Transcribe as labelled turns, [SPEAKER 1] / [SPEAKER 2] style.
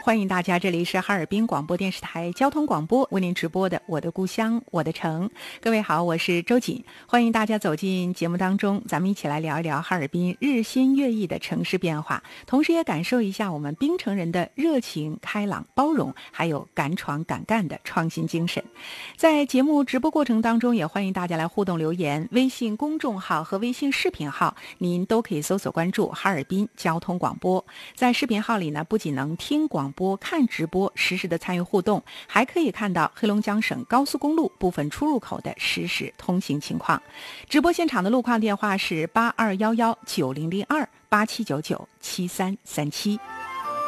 [SPEAKER 1] 欢迎大家，这里是哈尔滨广播电视台交通广播为您直播的我的故乡我的城。各位好，我是周瑾，欢迎大家走进节目当中，咱们一起来聊一聊哈尔滨日新月异的城市变化，同时也感受一下我们滨城人的热情开朗包容，还有敢闯敢干的创新精神。在节目直播过程当中，也欢迎大家来互动留言，微信公众号和微信视频号您都可以搜索关注哈尔滨交通广播。在视频号里呢，不仅能听广播看直播，实时的参与互动，还可以看到黑龙江省高速公路部分出入口的实时通行情况。直播现场的路况电话是8211900287997337。